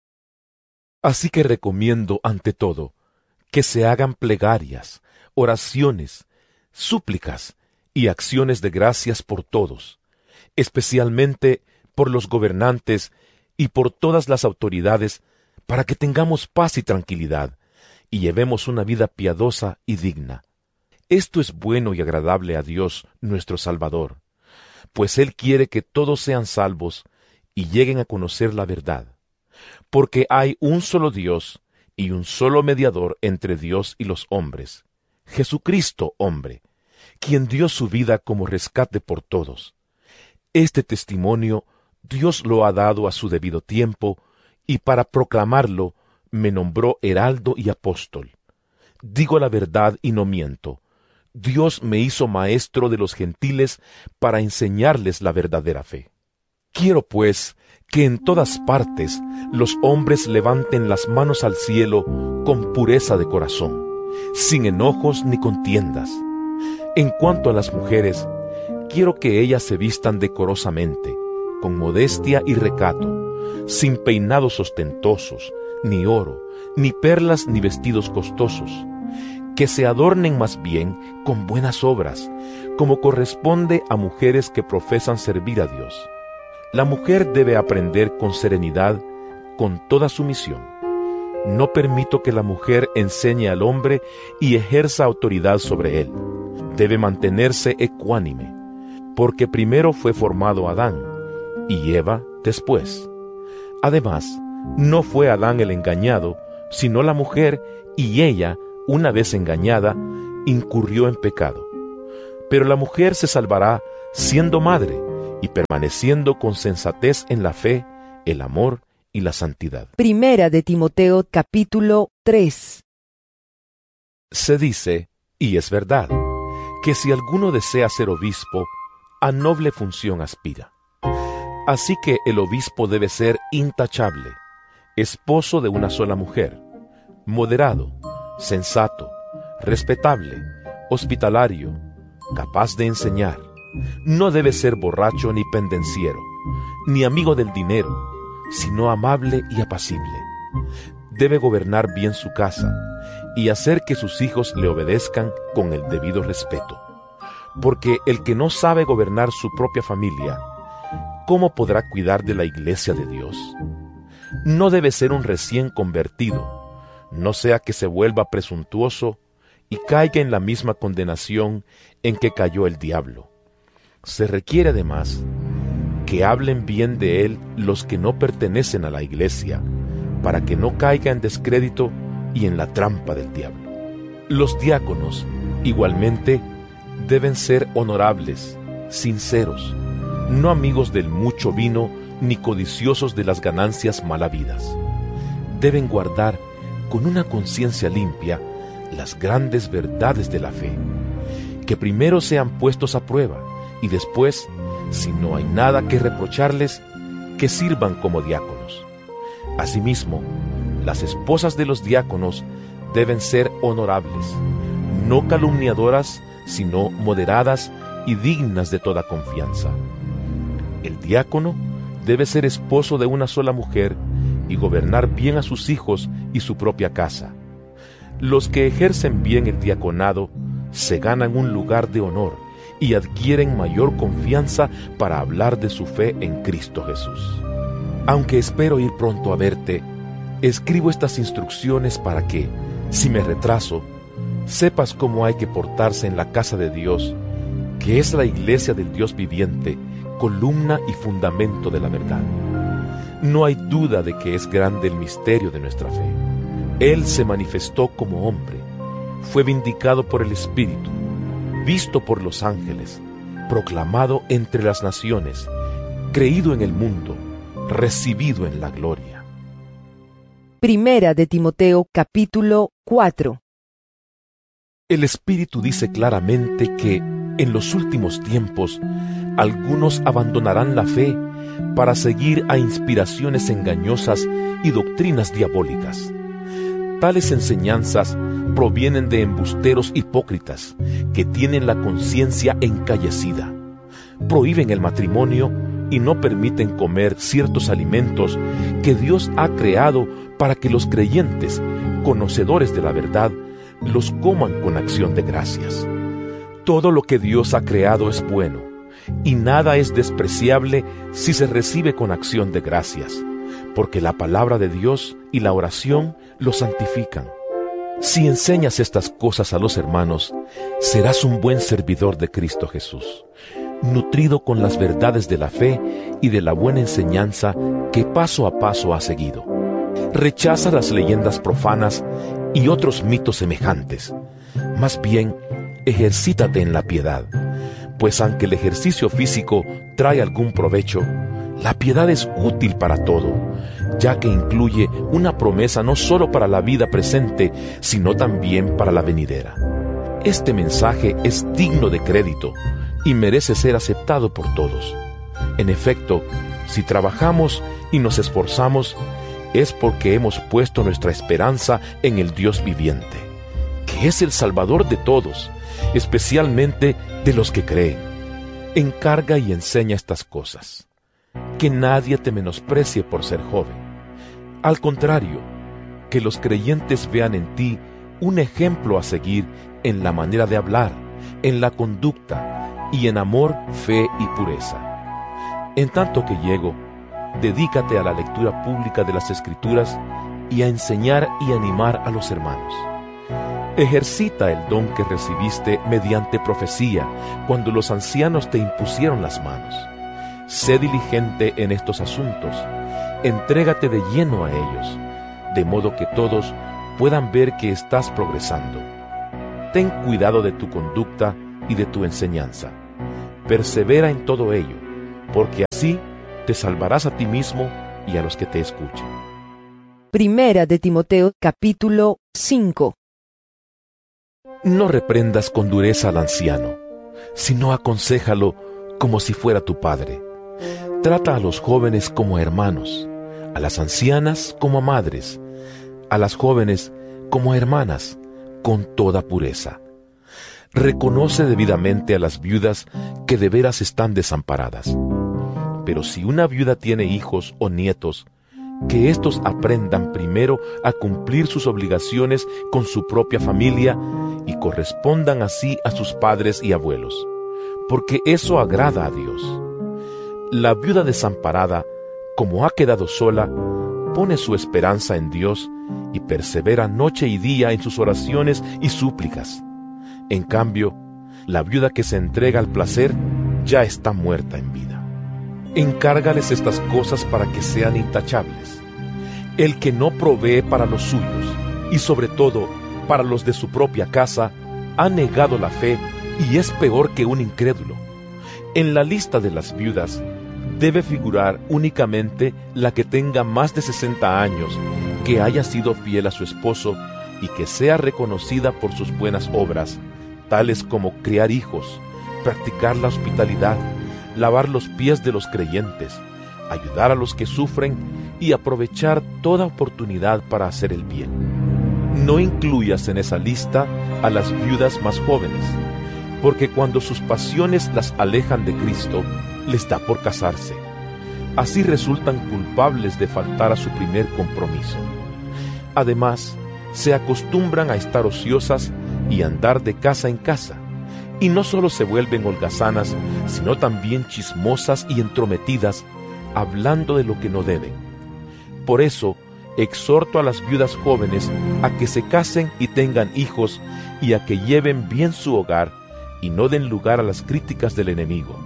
Así que recomiendo ante todo que se hagan plegarias, oraciones, súplicas y acciones de gracias por todos, especialmente por los gobernantes y por todas las autoridades, para que tengamos paz y tranquilidad, y llevemos una vida piadosa y digna. Esto es bueno y agradable a Dios nuestro Salvador, pues Él quiere que todos sean salvos y lleguen a conocer la verdad, porque hay un solo Dios y un solo mediador entre Dios y los hombres, Jesucristo hombre, quien dio su vida como rescate por todos. Este testimonio Dios lo ha dado a su debido tiempo, y para proclamarlo me nombró heraldo y apóstol. Digo la verdad y no miento. Dios me hizo maestro de los gentiles para enseñarles la verdadera fe. Quiero, pues, que en todas partes los hombres levanten las manos al cielo con pureza de corazón, sin enojos ni contiendas. En cuanto a las mujeres, quiero que ellas se vistan decorosamente, con modestia y recato, sin peinados ostentosos, ni oro, ni perlas, ni vestidos costosos, que se adornen más bien con buenas obras, como corresponde a mujeres que profesan servir a Dios. La mujer debe aprender con serenidad, con toda sumisión. No permito que la mujer enseñe al hombre y ejerza autoridad sobre él. Debe mantenerse ecuánime, porque primero fue formado Adán, y Eva después. Además, no fue Adán el engañado, sino la mujer, y ella, una vez engañada, incurrió en pecado. Pero la mujer se salvará siendo madre y permaneciendo con sensatez en la fe, el amor y la santidad. Primera de Timoteo, capítulo 3. Se dice, y es verdad, que si alguno desea ser obispo, a noble función aspira. Así que el obispo debe ser intachable, esposo de una sola mujer, moderado, sensato, respetable, hospitalario, capaz de enseñar. No debe ser borracho ni pendenciero, ni amigo del dinero, sino amable y apacible. Debe gobernar bien su casa y hacer que sus hijos le obedezcan con el debido respeto. Porque el que no sabe gobernar su propia familia, ¿cómo podrá cuidar de la iglesia de Dios? No debe ser un recién convertido, no sea que se vuelva presuntuoso y caiga en la misma condenación en que cayó el diablo. Se requiere además que hablen bien de él los que no pertenecen a la iglesia, para que no caiga en descrédito y en la trampa del diablo. Los diáconos, igualmente, deben ser honorables, sinceros, no amigos del mucho vino ni codiciosos de las ganancias mal habidas. Deben guardar con una conciencia limpia las grandes verdades de la fe, que primero sean puestos a prueba y después, si no hay nada que reprocharles, que sirvan como diáconos. Asimismo, las esposas de los diáconos deben ser honorables, no calumniadoras, sino moderadas y dignas de toda confianza. El diácono debe ser esposo de una sola mujer y gobernar bien a sus hijos y su propia casa. Los que ejercen bien el diaconado se ganan un lugar de honor y adquieren mayor confianza para hablar de su fe en Cristo Jesús. Aunque espero ir pronto a verte, escribo estas instrucciones para que, si me retraso, sepas cómo hay que portarse en la casa de Dios, que es la iglesia del Dios viviente, columna y fundamento de la verdad. No hay duda de que es grande el misterio de nuestra fe. Él se manifestó como hombre, fue vindicado por el Espíritu, visto por los ángeles, proclamado entre las naciones, creído en el mundo, recibido en la gloria. Primera de Timoteo, capítulo 4. El Espíritu dice claramente que, en los últimos tiempos, algunos abandonarán la fe para seguir a inspiraciones engañosas y doctrinas diabólicas. Tales enseñanzas provienen de embusteros hipócritas que tienen la conciencia encallecida. Prohíben el matrimonio y no permiten comer ciertos alimentos que Dios ha creado para que los creyentes, conocedores de la verdad, los coman con acción de gracias. Todo lo que Dios ha creado es bueno, y nada es despreciable si se recibe con acción de gracias, porque la palabra de Dios y la oración lo santifican. Si enseñas estas cosas a los hermanos, serás un buen servidor de Cristo Jesús, nutrido con las verdades de la fe y de la buena enseñanza que paso a paso has seguido. Rechaza las leyendas profanas y otros mitos semejantes. Más bien, ejercítate en la piedad, pues aunque el ejercicio físico trae algún provecho, la piedad es útil para todo, ya que incluye una promesa no solo para la vida presente, sino también para la venidera. Este mensaje es digno de crédito y merece ser aceptado por todos. En efecto, si trabajamos y nos esforzamos, es porque hemos puesto nuestra esperanza en el Dios viviente, que es el Salvador de todos, especialmente de los que creen. Encarga y enseña estas cosas. Que nadie te menosprecie por ser joven. Al contrario, que los creyentes vean en ti un ejemplo a seguir en la manera de hablar, en la conducta y en amor, fe y pureza. En tanto que llego, dedícate a la lectura pública de las Escrituras y a enseñar y animar a los hermanos. Ejercita el don que recibiste mediante profecía cuando los ancianos te impusieron las manos. Sé diligente en estos asuntos, entrégate de lleno a ellos, de modo que todos puedan ver que estás progresando. Ten cuidado de tu conducta y de tu enseñanza. Persevera en todo ello, porque así te salvarás a ti mismo y a los que te escuchen. Primera de Timoteo, capítulo 5. No reprendas con dureza al anciano, sino aconséjalo como si fuera tu padre. Trata a los jóvenes como a hermanos, a las ancianas como a madres, a las jóvenes como a hermanas, con toda pureza. Reconoce debidamente a las viudas que de veras están desamparadas. Pero si una viuda tiene hijos o nietos, que éstos aprendan primero a cumplir sus obligaciones con su propia familia y correspondan así a sus padres y abuelos, porque eso agrada a Dios. La viuda desamparada, como ha quedado sola, pone su esperanza en Dios y persevera noche y día en sus oraciones y súplicas. En cambio, la viuda que se entrega al placer ya está muerta en vida. Encárgales estas cosas para que sean intachables. El que no provee para los suyos, y sobre todo para los de su propia casa, ha negado la fe y es peor que un incrédulo. En la lista de las viudas debe figurar únicamente la que tenga más de 60 años, que haya sido fiel a su esposo y que sea reconocida por sus buenas obras, tales como criar hijos, practicar la hospitalidad, lavar los pies de los creyentes, ayudar a los que sufren y aprovechar toda oportunidad para hacer el bien. No incluyas en esa lista a las viudas más jóvenes, porque cuando sus pasiones las alejan de Cristo, les da por casarse. Así resultan culpables de faltar a su primer compromiso. Además, se acostumbran a estar ociosas y andar de casa en casa, y no solo se vuelven holgazanas, sino también chismosas y entrometidas, hablando de lo que no deben. Por eso, exhorto a las viudas jóvenes a que se casen y tengan hijos, y a que lleven bien su hogar, y no den lugar a las críticas del enemigo.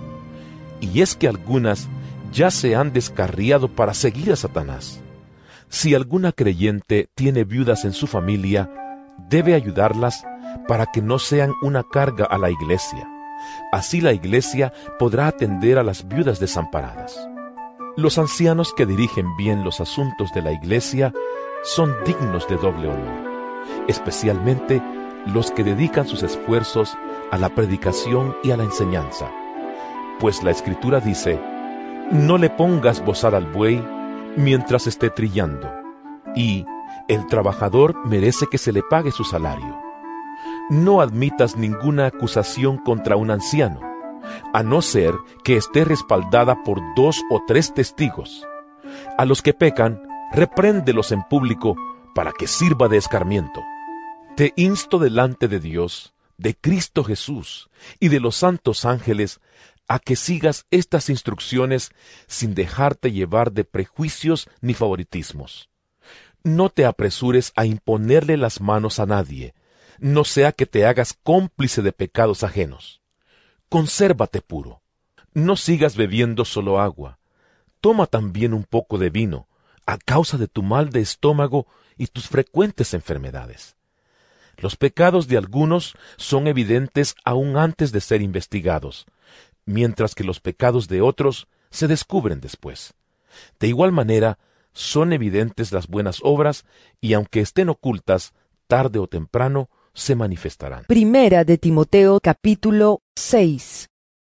Y es que algunas ya se han descarriado para seguir a Satanás. Si alguna creyente tiene viudas en su familia, debe ayudarlas para que no sean una carga a la iglesia. Así la iglesia podrá atender a las viudas desamparadas. Los ancianos que dirigen bien los asuntos de la iglesia son dignos de doble honor, especialmente los que dedican sus esfuerzos a la predicación y a la enseñanza. Pues la Escritura dice: no le pongas bozal al buey mientras esté trillando, y el trabajador merece que se le pague su salario. No admitas ninguna acusación contra un anciano, a no ser que esté respaldada por 2 o 3 testigos. A los que pecan, repréndelos en público para que sirva de escarmiento. Te insto delante de Dios, de Cristo Jesús y de los santos ángeles, a que sigas estas instrucciones sin dejarte llevar de prejuicios ni favoritismos. No te apresures a imponerle las manos a nadie, no sea que te hagas cómplice de pecados ajenos. Consérvate puro. No sigas bebiendo solo agua. Toma también un poco de vino, a causa de tu mal de estómago y tus frecuentes enfermedades. Los pecados de algunos son evidentes aún antes de ser investigados, mientras que los pecados de otros se descubren después. De igual manera, son evidentes las buenas obras, y aunque estén ocultas, tarde o temprano se manifestarán. Primera de Timoteo, capítulo 6.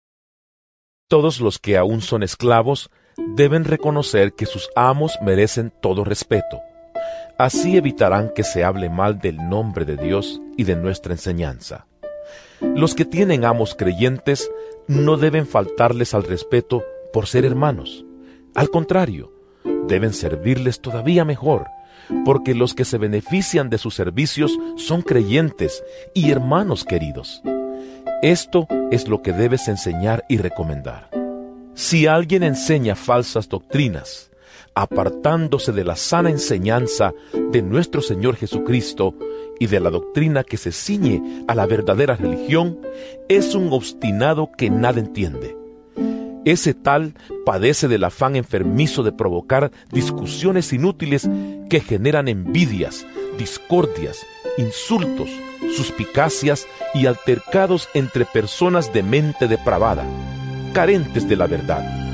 Todos los que aún son esclavos deben reconocer que sus amos merecen todo respeto. Así evitarán que se hable mal del nombre de Dios y de nuestra enseñanza. Los que tienen amos creyentes no deben faltarles al respeto por ser hermanos. Al contrario, deben servirles todavía mejor, porque los que se benefician de sus servicios son creyentes y hermanos queridos. Esto es lo que debes enseñar y recomendar. Si alguien enseña falsas doctrinas, apartándose de la sana enseñanza de nuestro Señor Jesucristo y de la doctrina que se ciñe a la verdadera religión, es un obstinado que nada entiende. Ese tal padece del afán enfermizo de provocar discusiones inútiles que generan envidias, discordias, insultos, suspicacias y altercados entre personas de mente depravada, carentes de la verdad.